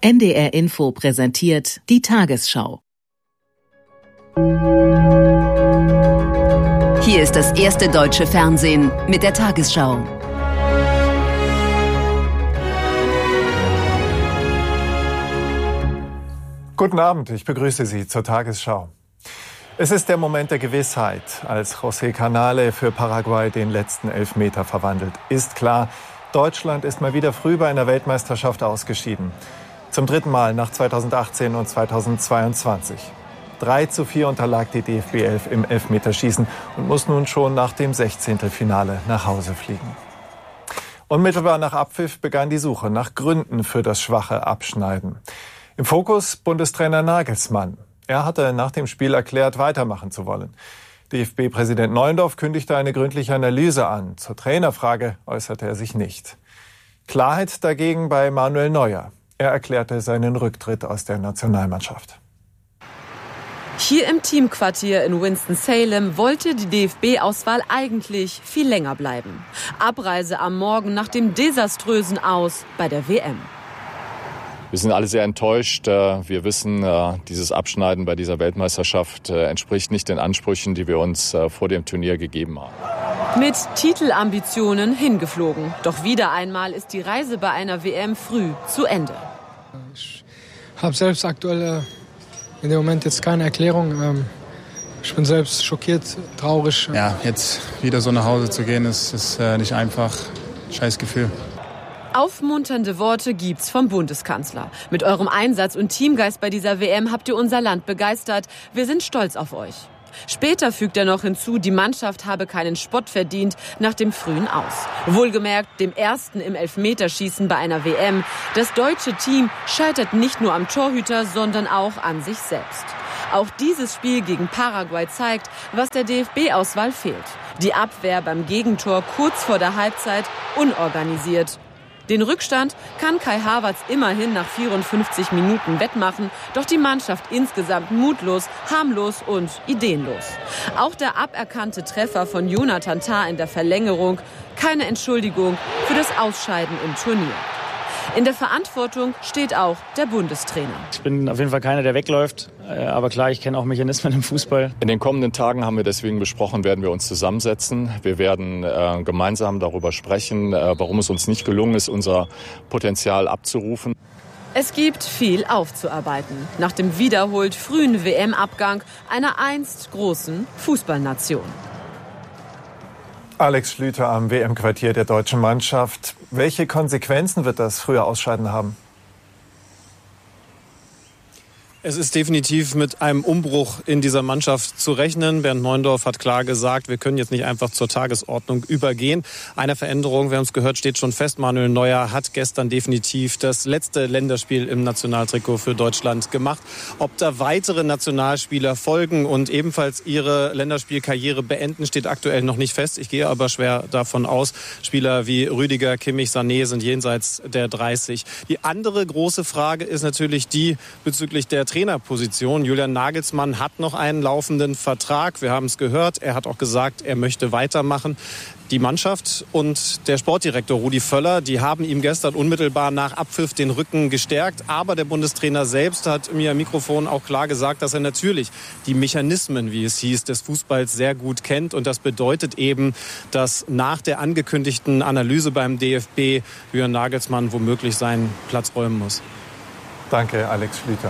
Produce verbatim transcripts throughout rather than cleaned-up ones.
N D R Info präsentiert die Tagesschau. Hier ist das erste deutsche Fernsehen mit der Tagesschau. Guten Abend, ich begrüße Sie zur Tagesschau. Es ist der Moment der Gewissheit, als José Canale für Paraguay den letzten Elfmeter verwandelt. Ist klar, Deutschland ist mal wieder früh bei einer Weltmeisterschaft ausgeschieden. Zum dritten Mal nach zweitausendachtzehn und zweitausendzweiundzwanzig. drei zu vier unterlag die D F B elf im Elfmeterschießen und muss nun schon nach dem Sechzehntelfinale nach Hause fliegen. Unmittelbar nach Abpfiff begann die Suche nach Gründen für das schwache Abschneiden. Im Fokus Bundestrainer Nagelsmann. Er hatte nach dem Spiel erklärt, weitermachen zu wollen. D F B-Präsident Neuendorf kündigte eine gründliche Analyse an. Zur Trainerfrage äußerte er sich nicht. Klarheit dagegen bei Manuel Neuer. Er erklärte seinen Rücktritt aus der Nationalmannschaft. Hier im Teamquartier in Winston-Salem wollte die D F B-Auswahl eigentlich viel länger bleiben. Abreise am Morgen nach dem desaströsen Aus bei der W M. Wir sind alle sehr enttäuscht. Wir wissen, dieses Abschneiden bei dieser Weltmeisterschaft entspricht nicht den Ansprüchen, die wir uns vor dem Turnier gegeben haben. Mit Titelambitionen hingeflogen. Doch wieder einmal ist die Reise bei einer W M früh zu Ende. Ich habe selbst aktuell in dem Moment jetzt keine Erklärung. Ich bin selbst schockiert, traurig. Ja, jetzt wieder so nach Hause zu gehen, ist, ist nicht einfach. Scheiß Gefühl. Aufmunternde Worte gibt's vom Bundeskanzler. Mit eurem Einsatz und Teamgeist bei dieser W M habt ihr unser Land begeistert. Wir sind stolz auf euch. Später fügt er noch hinzu, die Mannschaft habe keinen Spott verdient nach dem frühen Aus. Wohlgemerkt dem ersten im Elfmeterschießen bei einer W M. Das deutsche Team scheitert nicht nur am Torhüter, sondern auch an sich selbst. Auch dieses Spiel gegen Paraguay zeigt, was der D F B-Auswahl fehlt. Die Abwehr beim Gegentor kurz vor der Halbzeit unorganisiert. Den Rückstand kann Kai Havertz immerhin nach vierundfünfzig Minuten wettmachen, doch die Mannschaft insgesamt mutlos, harmlos und ideenlos. Auch der aberkannte Treffer von Jonathan Tah in der Verlängerung, keine Entschuldigung für das Ausscheiden im Turnier. In der Verantwortung steht auch der Bundestrainer. Ich bin auf jeden Fall keiner, der wegläuft. Aber klar, ich kenne auch Mechanismen im Fußball. In den kommenden Tagen haben wir deswegen besprochen, werden wir uns zusammensetzen. Wir werden äh, gemeinsam darüber sprechen, äh, warum es uns nicht gelungen ist, unser Potenzial abzurufen. Es gibt viel aufzuarbeiten. Nach dem wiederholt frühen W M-Abgang einer einst großen Fußballnation. Alex Schlüter am W M-Quartier der deutschen Mannschaft. Welche Konsequenzen wird das frühe Ausscheiden haben? Es ist definitiv mit einem Umbruch in dieser Mannschaft zu rechnen. Bernd Neuendorf hat klar gesagt, wir können jetzt nicht einfach zur Tagesordnung übergehen. Eine Veränderung, wir haben es gehört, steht schon fest. Manuel Neuer hat gestern definitiv das letzte Länderspiel im Nationaltrikot für Deutschland gemacht. Ob da weitere Nationalspieler folgen und ebenfalls ihre Länderspielkarriere beenden, steht aktuell noch nicht fest. Ich gehe aber schwer davon aus. Spieler wie Rüdiger, Kimmich, Sané sind jenseits der dreißig. Die andere große Frage ist natürlich die bezüglich der Trainerposition. Julian Nagelsmann hat noch einen laufenden Vertrag. Wir haben es gehört. Er hat auch gesagt, er möchte weitermachen. Die Mannschaft und der Sportdirektor Rudi Völler, die haben ihm gestern unmittelbar nach Abpfiff den Rücken gestärkt. Aber der Bundestrainer selbst hat mir am Mikrofon auch klar gesagt, dass er natürlich die Mechanismen, wie es hieß, des Fußballs sehr gut kennt. Und das bedeutet eben, dass nach der angekündigten Analyse beim D F B Julian Nagelsmann womöglich seinen Platz räumen muss. Danke, Alex Schlüter.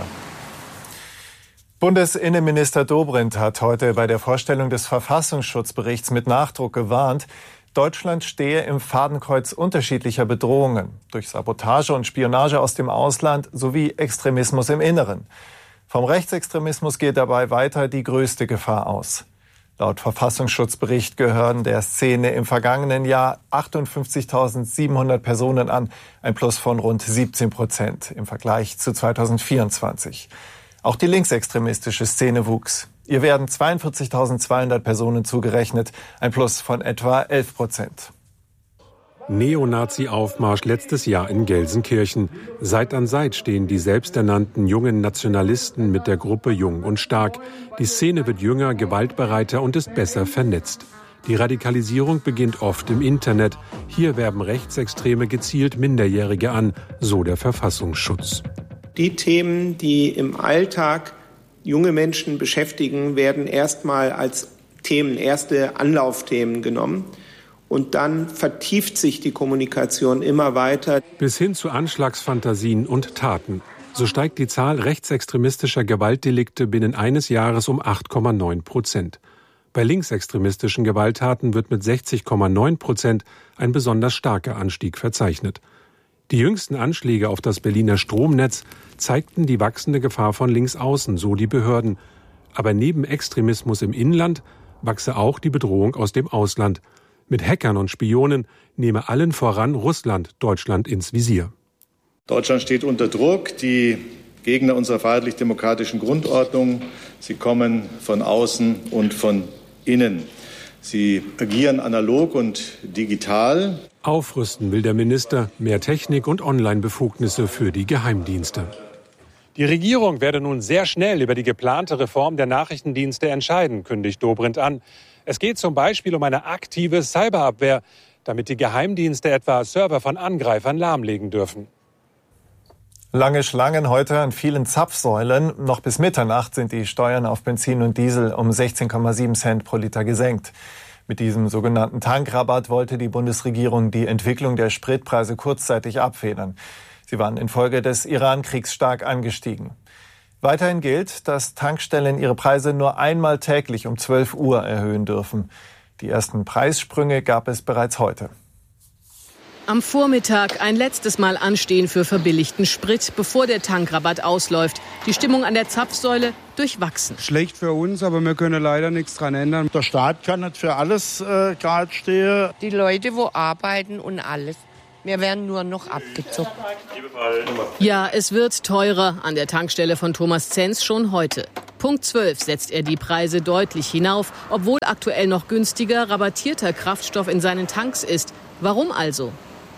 Bundesinnenminister Dobrindt hat heute bei der Vorstellung des Verfassungsschutzberichts mit Nachdruck gewarnt, Deutschland stehe im Fadenkreuz unterschiedlicher Bedrohungen durch Sabotage und Spionage aus dem Ausland sowie Extremismus im Inneren. Vom Rechtsextremismus geht dabei weiter die größte Gefahr aus. Laut Verfassungsschutzbericht gehören der Szene im vergangenen Jahr achtundfünfzigtausendsiebenhundert Personen an, ein Plus von rund siebzehn Prozent im Vergleich zu zweitausendvierundzwanzig. Auch die linksextremistische Szene wuchs. Ihr werden zweiundvierzigtausendzweihundert Personen zugerechnet, ein Plus von etwa elf Prozent. Neonazi-Aufmarsch letztes Jahr in Gelsenkirchen. Seit an Seit stehen die selbsternannten jungen Nationalisten mit der Gruppe Jung und Stark. Die Szene wird jünger, gewaltbereiter und ist besser vernetzt. Die Radikalisierung beginnt oft im Internet. Hier werben Rechtsextreme gezielt Minderjährige an, so der Verfassungsschutz. Die Themen, die im Alltag junge Menschen beschäftigen, werden erstmal als Themen, erste Anlaufthemen genommen. Und dann vertieft sich die Kommunikation immer weiter. Bis hin zu Anschlagsfantasien und Taten. So steigt die Zahl rechtsextremistischer Gewaltdelikte binnen eines Jahres um acht Komma neun Prozent. Bei linksextremistischen Gewalttaten wird mit sechzig Komma neun Prozent ein besonders starker Anstieg verzeichnet. Die jüngsten Anschläge auf das Berliner Stromnetz zeigten die wachsende Gefahr von links außen, so die Behörden. Aber neben Extremismus im Inland wachse auch die Bedrohung aus dem Ausland. Mit Hackern und Spionen nehme allen voran Russland Deutschland ins Visier. Deutschland steht unter Druck. Die Gegner unserer freiheitlich-demokratischen Grundordnung, sie kommen von außen und von innen. Sie agieren analog und digital. Aufrüsten will der Minister, mehr Technik und Online-Befugnisse für die Geheimdienste. Die Regierung werde nun sehr schnell über die geplante Reform der Nachrichtendienste entscheiden, kündigt Dobrindt an. Es geht zum Beispiel um eine aktive Cyberabwehr, damit die Geheimdienste etwa Server von Angreifern lahmlegen dürfen. Lange Schlangen heute an vielen Zapfsäulen. Noch bis Mitternacht sind die Steuern auf Benzin und Diesel um sechzehn Komma sieben Cent pro Liter gesenkt. Mit diesem sogenannten Tankrabatt wollte die Bundesregierung die Entwicklung der Spritpreise kurzzeitig abfedern. Sie waren infolge des Iran-Kriegs stark angestiegen. Weiterhin gilt, dass Tankstellen ihre Preise nur einmal täglich um zwölf Uhr erhöhen dürfen. Die ersten Preissprünge gab es bereits heute. Am Vormittag ein letztes Mal anstehen für verbilligten Sprit, bevor der Tankrabatt ausläuft. Die Stimmung an der Zapfsäule durchwachsen. Schlecht für uns, aber wir können leider nichts dran ändern. Der Staat kann nicht für alles äh, gerade stehen. Die Leute, wo arbeiten und alles. Wir werden nur noch abgezockt. Ja, es wird teurer an der Tankstelle von Thomas Zenz schon heute. Punkt zwölf setzt er die Preise deutlich hinauf, obwohl aktuell noch günstiger, rabattierter Kraftstoff in seinen Tanks ist. Warum also?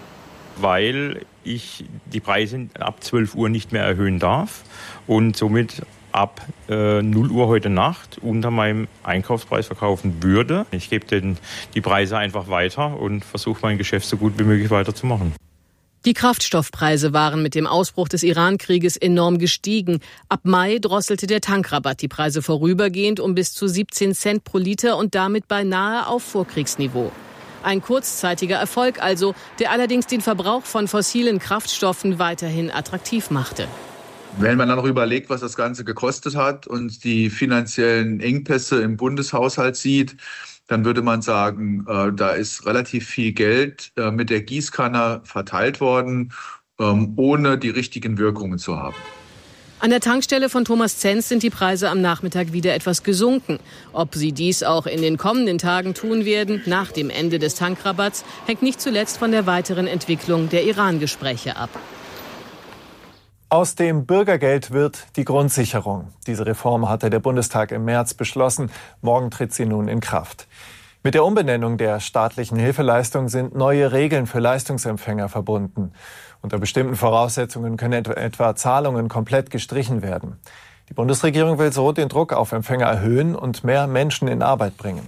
Weil ich die Preise ab zwölf Uhr nicht mehr erhöhen darf und somit ab äh, null Uhr heute Nacht unter meinem Einkaufspreis verkaufen würde. Ich gebe den, die Preise einfach weiter und versuche mein Geschäft so gut wie möglich weiterzumachen. Die Kraftstoffpreise waren mit dem Ausbruch des Iran-Krieges enorm gestiegen. Ab Mai drosselte der Tankrabatt die Preise vorübergehend um bis zu siebzehn Cent pro Liter und damit beinahe auf Vorkriegsniveau. Ein kurzzeitiger Erfolg also, der allerdings den Verbrauch von fossilen Kraftstoffen weiterhin attraktiv machte. Wenn man dann noch überlegt, was das Ganze gekostet hat und die finanziellen Engpässe im Bundeshaushalt sieht, dann würde man sagen, äh, da ist relativ viel Geld äh, mit der Gießkanne verteilt worden, ähm, ohne die richtigen Wirkungen zu haben. An der Tankstelle von Thomas Zenz sind die Preise am Nachmittag wieder etwas gesunken. Ob sie dies auch in den kommenden Tagen tun werden, nach dem Ende des Tankrabatts, hängt nicht zuletzt von der weiteren Entwicklung der Iran-Gespräche ab. Aus dem Bürgergeld wird die Grundsicherung. Diese Reform hatte der Bundestag im März beschlossen. Morgen tritt sie nun in Kraft. Mit der Umbenennung der staatlichen Hilfeleistung sind neue Regeln für Leistungsempfänger verbunden. Unter bestimmten Voraussetzungen können etwa Zahlungen komplett gestrichen werden. Die Bundesregierung will so den Druck auf Empfänger erhöhen und mehr Menschen in Arbeit bringen.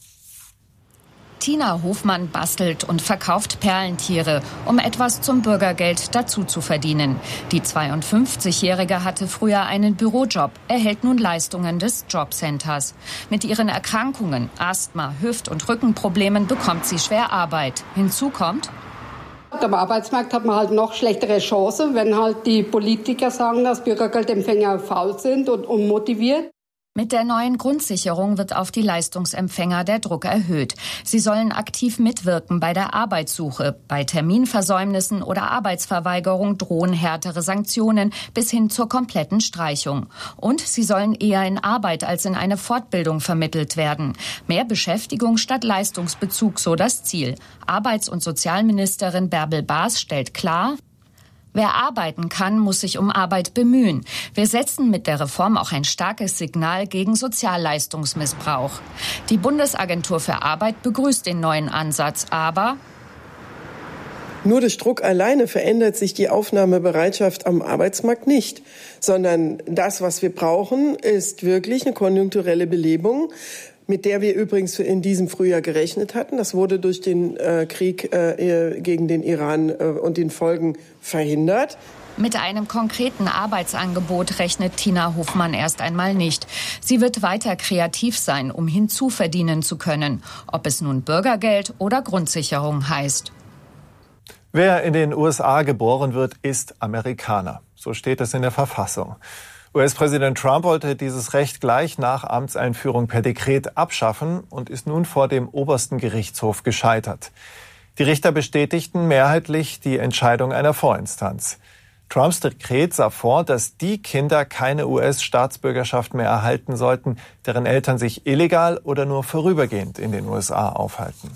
Tina Hofmann bastelt und verkauft Perlentiere, um etwas zum Bürgergeld dazu zu verdienen. Die zweiundfünfzigjährige hatte früher einen Bürojob, erhält nun Leistungen des Jobcenters. Mit ihren Erkrankungen, Asthma, Hüft- und Rückenproblemen bekommt sie schwer Arbeit. Hinzu kommt: Am Arbeitsmarkt hat man halt noch schlechtere Chancen, wenn halt die Politiker sagen, dass Bürgergeldempfänger faul sind und unmotiviert. Mit der neuen Grundsicherung wird auf die Leistungsempfänger der Druck erhöht. Sie sollen aktiv mitwirken bei der Arbeitssuche. Bei Terminversäumnissen oder Arbeitsverweigerung drohen härtere Sanktionen bis hin zur kompletten Streichung. Und sie sollen eher in Arbeit als in eine Fortbildung vermittelt werden. Mehr Beschäftigung statt Leistungsbezug, so das Ziel. Arbeits- und Sozialministerin Bärbel Baas stellt klar: Wer arbeiten kann, muss sich um Arbeit bemühen. Wir setzen mit der Reform auch ein starkes Signal gegen Sozialleistungsmissbrauch. Die Bundesagentur für Arbeit begrüßt den neuen Ansatz, aber nur durch Druck alleine verändert sich die Aufnahmebereitschaft am Arbeitsmarkt nicht, sondern das, was wir brauchen, ist wirklich eine konjunkturelle Belebung. mit der wir übrigens in diesem Frühjahr gerechnet hatten. Das wurde durch den äh, Krieg äh, gegen den Iran äh, und den Folgen verhindert. Mit einem konkreten Arbeitsangebot rechnet Tina Hofmann erst einmal nicht. Sie wird weiter kreativ sein, um hinzuverdienen zu können, ob es nun Bürgergeld oder Grundsicherung heißt. Wer in den U S A geboren wird, ist Amerikaner. So steht es in der Verfassung. U S-Präsident Trump wollte dieses Recht gleich nach Amtseinführung per Dekret abschaffen und ist nun vor dem obersten Gerichtshof gescheitert. Die Richter bestätigten mehrheitlich die Entscheidung einer Vorinstanz. Trumps Dekret sah vor, dass die Kinder keine U S-Staatsbürgerschaft mehr erhalten sollten, deren Eltern sich illegal oder nur vorübergehend in den U S A aufhalten.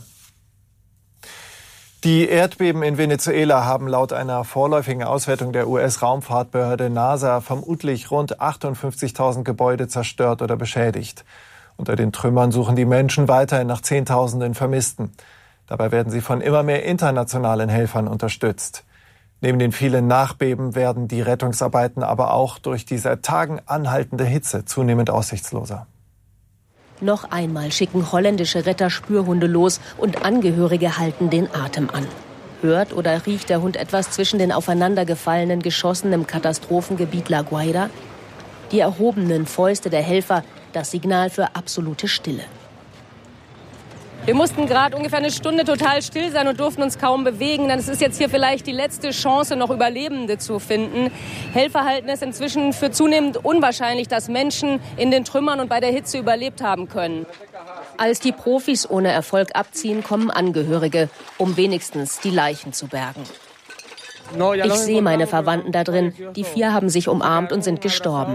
Die Erdbeben in Venezuela haben laut einer vorläufigen Auswertung der U S-Raumfahrtbehörde NASA vermutlich rund achtundfünfzigtausend Gebäude zerstört oder beschädigt. Unter den Trümmern suchen die Menschen weiterhin nach Zehntausenden Vermissten. Dabei werden sie von immer mehr internationalen Helfern unterstützt. Neben den vielen Nachbeben werden die Rettungsarbeiten aber auch durch die seit Tagen anhaltende Hitze zunehmend aussichtsloser. Noch einmal schicken holländische Retter Spürhunde los und Angehörige halten den Atem an. Hört oder riecht der Hund etwas zwischen den aufeinandergefallenen Geschossen im Katastrophengebiet La Guaira? Die erhobenen Fäuste der Helfer, das Signal für absolute Stille. Wir mussten gerade ungefähr eine Stunde total still sein und durften uns kaum bewegen. Denn es ist jetzt hier vielleicht die letzte Chance, noch Überlebende zu finden. Helfer halten es inzwischen für zunehmend unwahrscheinlich, dass Menschen in den Trümmern und bei der Hitze überlebt haben können. Als die Profis ohne Erfolg abziehen, kommen Angehörige, um wenigstens die Leichen zu bergen. Ich sehe meine Verwandten da drin. Die vier haben sich umarmt und sind gestorben.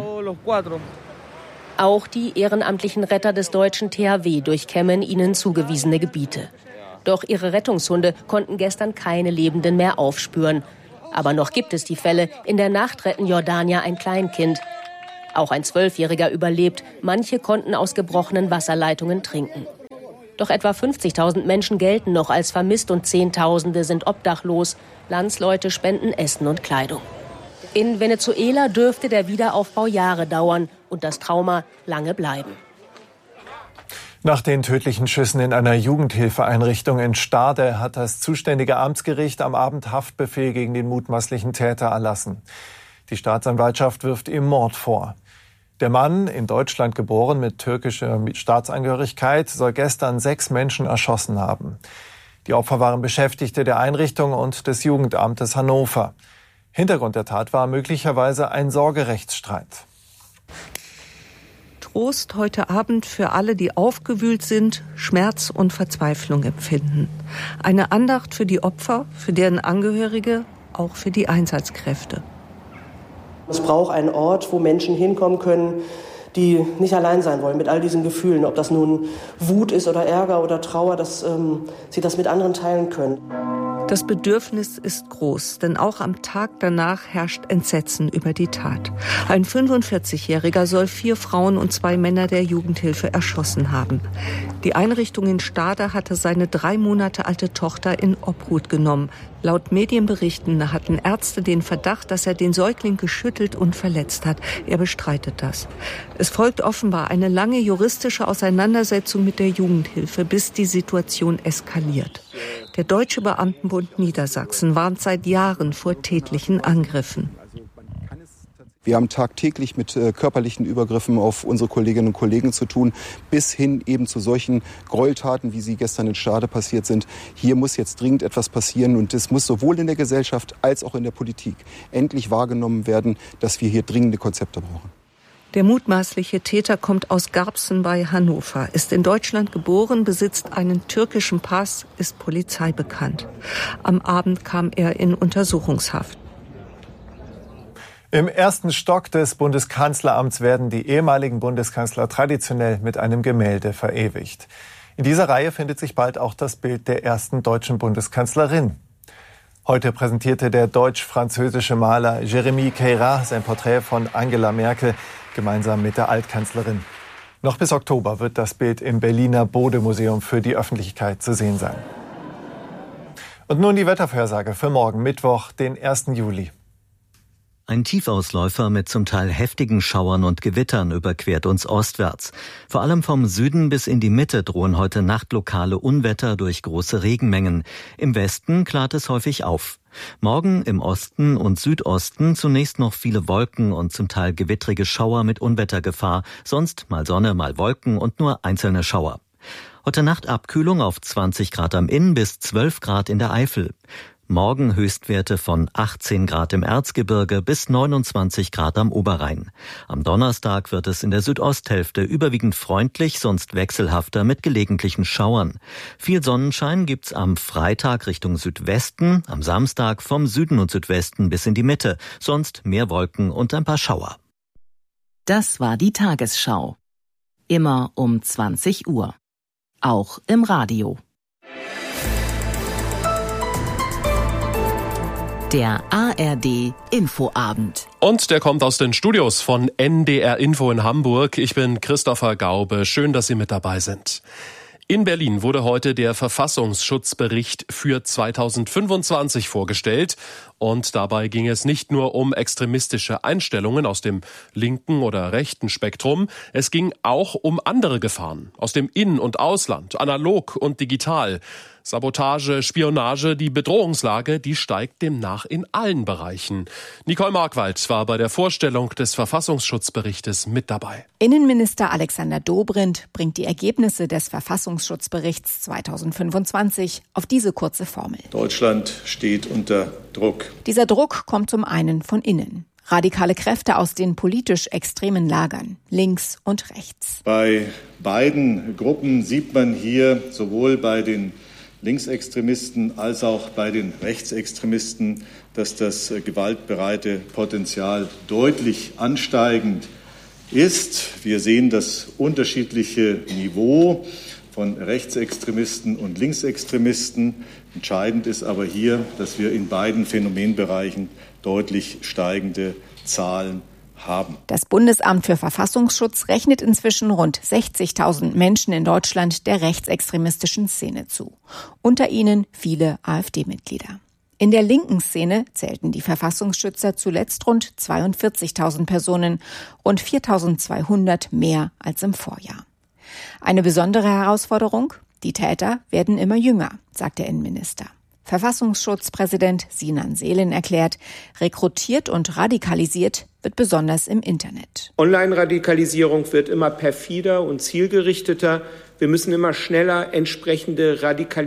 Auch die ehrenamtlichen Retter des deutschen T H W durchkämmen ihnen zugewiesene Gebiete. Doch ihre Rettungshunde konnten gestern keine Lebenden mehr aufspüren. Aber noch gibt es die Fälle. In der Nacht retten Jordanier ein Kleinkind. Auch ein Zwölfjähriger überlebt. Manche konnten aus gebrochenen Wasserleitungen trinken. Doch etwa fünfzigtausend Menschen gelten noch als vermisst und Zehntausende sind obdachlos. Landsleute spenden Essen und Kleidung. In Venezuela dürfte der Wiederaufbau Jahre dauern und das Trauma lange bleiben. Nach den tödlichen Schüssen in einer Jugendhilfeeinrichtung in Stade hat das zuständige Amtsgericht am Abend Haftbefehl gegen den mutmaßlichen Täter erlassen. Die Staatsanwaltschaft wirft ihm Mord vor. Der Mann, in Deutschland geboren mit türkischer Staatsangehörigkeit, soll gestern sechs Menschen erschossen haben. Die Opfer waren Beschäftigte der Einrichtung und des Jugendamtes Hannover. Hintergrund der Tat war möglicherweise ein Sorgerechtsstreit. Trost heute Abend für alle, die aufgewühlt sind, Schmerz und Verzweiflung empfinden. Eine Andacht für die Opfer, für deren Angehörige, auch für die Einsatzkräfte. Es braucht einen Ort, wo Menschen hinkommen können, die nicht allein sein wollen mit all diesen Gefühlen. Ob das nun Wut ist oder Ärger oder Trauer, dass ähm, sie das mit anderen teilen können. Das Bedürfnis ist groß, denn auch am Tag danach herrscht Entsetzen über die Tat. Ein fünfundvierzigjähriger soll vier Frauen und zwei Männer der Jugendhilfe erschossen haben. Die Einrichtung in Stade hatte seine drei Monate alte Tochter in Obhut genommen. Laut Medienberichten hatten Ärzte den Verdacht, dass er den Säugling geschüttelt und verletzt hat. Er bestreitet das. Es folgt offenbar eine lange juristische Auseinandersetzung mit der Jugendhilfe, bis die Situation eskaliert. Der Deutsche Beamtenbund Niedersachsen warnt seit Jahren vor tätlichen Angriffen. Wir haben tagtäglich mit äh, körperlichen Übergriffen auf unsere Kolleginnen und Kollegen zu tun, bis hin eben zu solchen Gräueltaten, wie sie gestern in Stade passiert sind. Hier muss jetzt dringend etwas passieren und es muss sowohl in der Gesellschaft als auch in der Politik endlich wahrgenommen werden, dass wir hier dringende Konzepte brauchen. Der mutmaßliche Täter kommt aus Garbsen bei Hannover, ist in Deutschland geboren, besitzt einen türkischen Pass, ist Polizei bekannt. Am Abend kam er in Untersuchungshaft. Im ersten Stock des Bundeskanzleramts werden die ehemaligen Bundeskanzler traditionell mit einem Gemälde verewigt. In dieser Reihe findet sich bald auch das Bild der ersten deutschen Bundeskanzlerin. Heute präsentierte der deutsch-französische Maler Jérémy Queyras sein Porträt von Angela Merkel gemeinsam mit der Altkanzlerin. Noch bis Oktober wird das Bild im Berliner Bode-Museum für die Öffentlichkeit zu sehen sein. Und nun die Wettervorhersage für morgen Mittwoch, den ersten Juli. Ein Tiefausläufer mit zum Teil heftigen Schauern und Gewittern überquert uns ostwärts. Vor allem vom Süden bis in die Mitte drohen heute Nacht lokale Unwetter durch große Regenmengen. Im Westen klart es häufig auf. Morgen im Osten und Südosten zunächst noch viele Wolken und zum Teil gewittrige Schauer mit Unwettergefahr. Sonst mal Sonne, mal Wolken und nur einzelne Schauer. Heute Nacht Abkühlung auf zwanzig Grad am Inn bis zwölf Grad in der Eifel. Morgen Höchstwerte von achtzehn Grad im Erzgebirge bis neunundzwanzig Grad am Oberrhein. Am Donnerstag wird es in der Südosthälfte überwiegend freundlich, sonst wechselhafter mit gelegentlichen Schauern. Viel Sonnenschein gibt's am Freitag Richtung Südwesten, am Samstag vom Süden und Südwesten bis in die Mitte, sonst mehr Wolken und ein paar Schauer. Das war die Tagesschau. Immer um zwanzig Uhr. Auch im Radio. Der A R D Infoabend. Und der kommt aus den Studios von N D R Info in Hamburg. Ich bin Christopher Gaube. Schön, dass Sie mit dabei sind. In Berlin wurde heute der Verfassungsschutzbericht für zweitausendfünfundzwanzig vorgestellt. Und dabei ging es nicht nur um extremistische Einstellungen aus dem linken oder rechten Spektrum. Es ging auch um andere Gefahren aus dem In- und Ausland, analog und digital. Sabotage, Spionage, die Bedrohungslage, die steigt demnach in allen Bereichen. Nicole Markwald war bei der Vorstellung des Verfassungsschutzberichtes mit dabei. Innenminister Alexander Dobrindt bringt die Ergebnisse des Verfassungsschutzberichts zweitausendfünfundzwanzig auf diese kurze Formel. Deutschland steht unter Druck. Dieser Druck kommt zum einen von innen. Radikale Kräfte aus den politisch extremen Lagern, links und rechts. Bei beiden Gruppen sieht man hier sowohl bei den Linksextremisten als auch bei den Rechtsextremisten, dass das gewaltbereite Potenzial deutlich ansteigend ist. Wir sehen das unterschiedliche Niveau von Rechtsextremisten und Linksextremisten. Entscheidend ist aber hier, dass wir in beiden Phänomenbereichen deutlich steigende Zahlen haben. Das Bundesamt für Verfassungsschutz rechnet inzwischen rund sechzigtausend Menschen in Deutschland der rechtsextremistischen Szene zu. Unter ihnen viele AfD-Mitglieder. In der linken Szene zählten die Verfassungsschützer zuletzt rund zweiundvierzigtausend Personen, rund viertausendzweihundert mehr als im Vorjahr. Eine besondere Herausforderung? Die Täter werden immer jünger, sagt der Innenminister. Verfassungsschutzpräsident Sinan Selin erklärt, rekrutiert und radikalisiert wird besonders im Internet. Online-Radikalisierung wird immer perfider und zielgerichteter. Wir müssen immer schneller entsprechende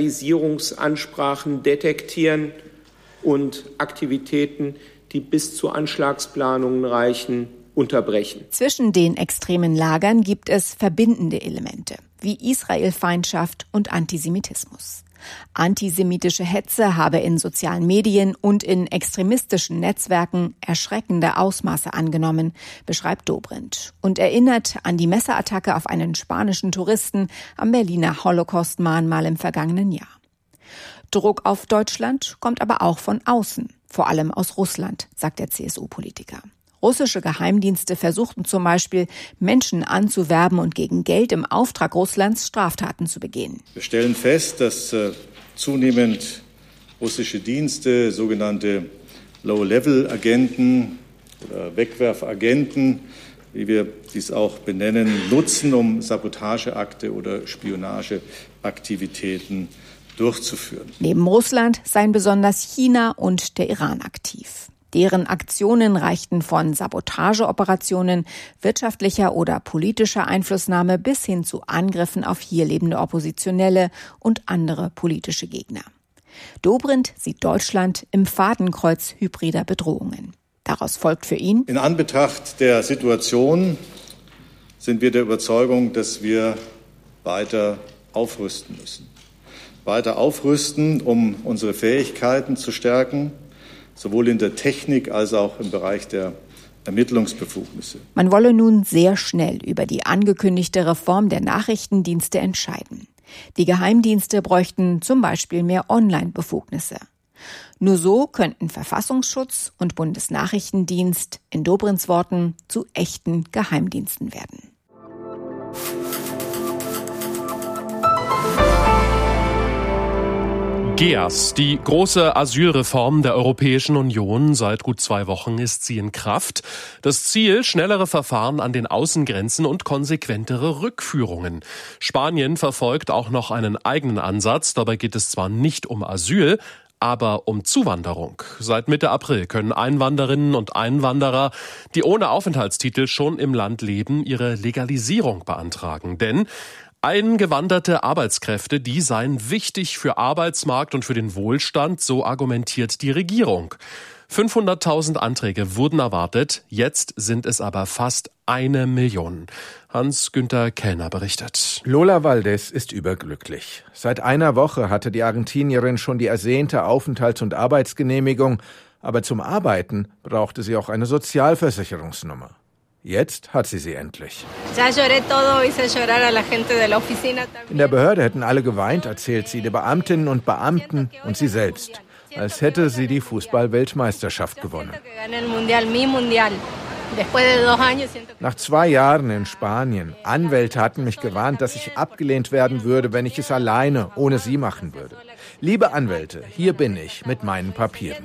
Radikalisierungsansprachen detektieren und Aktivitäten, die bis zu Anschlagsplanungen reichen, unterbrechen. Zwischen den extremen Lagern gibt es verbindende Elemente, wie Israelfeindschaft und Antisemitismus. Antisemitische Hetze habe in sozialen Medien und in extremistischen Netzwerken erschreckende Ausmaße angenommen, beschreibt Dobrindt und erinnert an die Messerattacke auf einen spanischen Touristen am Berliner Holocaust-Mahnmal im vergangenen Jahr. Druck auf Deutschland kommt aber auch von außen, vor allem aus Russland, sagt der C S U-Politiker. Russische Geheimdienste versuchten zum Beispiel, Menschen anzuwerben und gegen Geld im Auftrag Russlands Straftaten zu begehen. Wir stellen fest, dass äh, zunehmend russische Dienste, sogenannte Low-Level-Agenten oder Wegwerfagenten, wie wir dies auch benennen, nutzen, um Sabotageakte oder Spionageaktivitäten durchzuführen. Neben Russland seien besonders China und der Iran aktiv. Deren Aktionen reichten von Sabotageoperationen, wirtschaftlicher oder politischer Einflussnahme bis hin zu Angriffen auf hier lebende Oppositionelle und andere politische Gegner. Dobrindt sieht Deutschland im Fadenkreuz hybrider Bedrohungen. Daraus folgt für ihn: In Anbetracht der Situation sind wir der Überzeugung, dass wir weiter aufrüsten müssen. Weiter aufrüsten, um unsere Fähigkeiten zu stärken, sowohl in der Technik als auch im Bereich der Ermittlungsbefugnisse. Man wolle nun sehr schnell über die angekündigte Reform der Nachrichtendienste entscheiden. Die Geheimdienste bräuchten zum Beispiel mehr Online-Befugnisse. Nur so könnten Verfassungsschutz und Bundesnachrichtendienst in Dobrindts Worten zu echten Geheimdiensten werden. G E A S, die große Asylreform der Europäischen Union. Seit gut zwei Wochen ist sie in Kraft. Das Ziel, schnellere Verfahren an den Außengrenzen und konsequentere Rückführungen. Spanien verfolgt auch noch einen eigenen Ansatz. Dabei geht es zwar nicht um Asyl, aber um Zuwanderung. Seit Mitte April können Einwanderinnen und Einwanderer, die ohne Aufenthaltstitel schon im Land leben, ihre Legalisierung beantragen. Denn eingewanderte Arbeitskräfte, die seien wichtig für Arbeitsmarkt und für den Wohlstand, so argumentiert die Regierung. fünfhunderttausend Anträge wurden erwartet, jetzt sind es aber fast eine Million. Hans-Günther Kellner berichtet. Lola Valdez ist überglücklich. Seit einer Woche hatte die Argentinierin schon die ersehnte Aufenthalts- und Arbeitsgenehmigung, aber zum Arbeiten brauchte sie auch eine Sozialversicherungsnummer. Jetzt hat sie sie endlich. In der Behörde hätten alle geweint, erzählt sie, die Beamtinnen und Beamten und sie selbst, als hätte sie die Fußball-Weltmeisterschaft gewonnen. Nach zwei Jahren in Spanien, Anwälte hatten mich gewarnt, dass ich abgelehnt werden würde, wenn ich es alleine, ohne sie machen würde. Liebe Anwälte, hier bin ich mit meinen Papieren.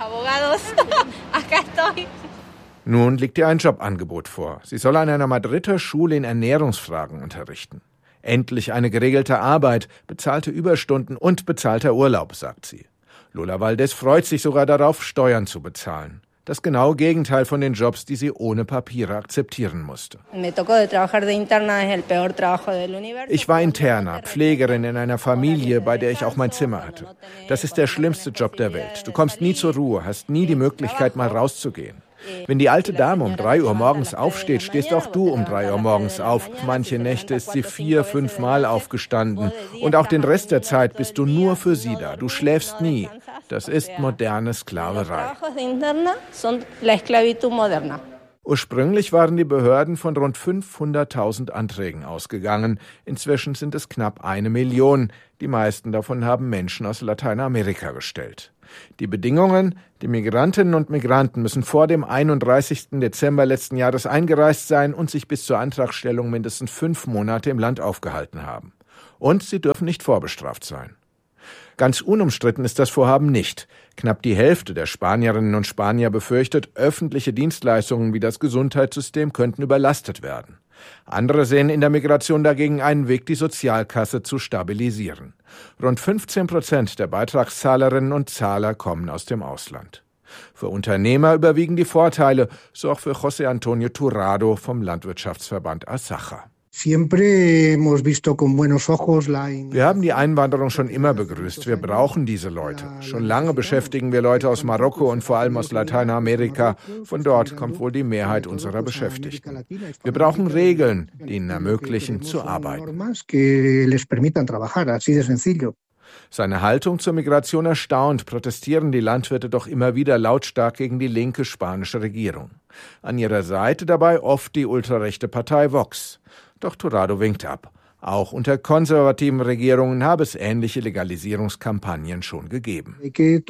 Nun liegt ihr ein Jobangebot vor. Sie soll an einer Madrider Schule in Ernährungsfragen unterrichten. Endlich eine geregelte Arbeit, bezahlte Überstunden und bezahlter Urlaub, sagt sie. Lola Valdez freut sich sogar darauf, Steuern zu bezahlen. Das genaue Gegenteil von den Jobs, die sie ohne Papiere akzeptieren musste. Ich war Interna, Pflegerin in einer Familie, bei der ich auch mein Zimmer hatte. Das ist der schlimmste Job der Welt. Du kommst nie zur Ruhe, hast nie die Möglichkeit, mal rauszugehen. Wenn die alte Dame um drei Uhr morgens aufsteht, stehst auch du um drei Uhr morgens auf. Manche Nächte ist sie vier, fünf Mal aufgestanden. Und auch den Rest der Zeit bist du nur für sie da. Du schläfst nie. Das ist moderne Sklaverei. Ursprünglich waren die Behörden von rund fünfhunderttausend Anträgen ausgegangen. Inzwischen sind es knapp eine Million. Die meisten davon haben Menschen aus Lateinamerika gestellt. Die Bedingungen: Die Migrantinnen und Migranten müssen vor dem einunddreißigsten Dezember letzten Jahres eingereist sein und sich bis zur Antragstellung mindestens fünf Monate im Land aufgehalten haben. Und sie dürfen nicht vorbestraft sein. Ganz unumstritten ist das Vorhaben nicht. Knapp die Hälfte der Spanierinnen und Spanier befürchtet, öffentliche Dienstleistungen wie das Gesundheitssystem könnten überlastet werden. Andere sehen in der Migration dagegen einen Weg, die Sozialkasse zu stabilisieren. Rund fünfzehn Prozent der Beitragszahlerinnen und Zahler kommen aus dem Ausland. Für Unternehmer überwiegen die Vorteile, so auch für José Antonio Turrado vom Landwirtschaftsverband Asaja. Wir haben die Einwanderung schon immer begrüßt. Wir brauchen diese Leute. Schon lange beschäftigen wir Leute aus Marokko und vor allem aus Lateinamerika. Von dort kommt wohl die Mehrheit unserer Beschäftigten. Wir brauchen Regeln, die ihnen ermöglichen, zu arbeiten. Seine Haltung zur Migration erstaunt, protestieren die Landwirte doch immer wieder lautstark gegen die linke spanische Regierung. An ihrer Seite dabei oft die ultrarechte Partei Vox. Doch Turrado winkt ab. Auch unter konservativen Regierungen habe es ähnliche Legalisierungskampagnen schon gegeben. Wir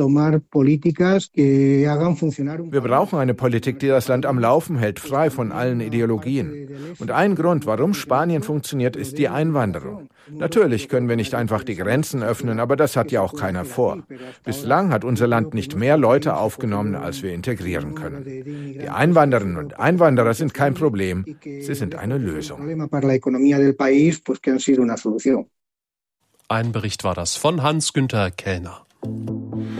brauchen eine Politik, die das Land am Laufen hält, frei von allen Ideologien. Und ein Grund, warum Spanien funktioniert, ist die Einwanderung. Natürlich können wir nicht einfach die Grenzen öffnen, aber das hat ja auch keiner vor. Bislang hat unser Land nicht mehr Leute aufgenommen, als wir integrieren können. Die Einwanderinnen und Einwanderer sind kein Problem, sie sind eine Lösung. Ein Bericht war das von Hans-Günther Kellner.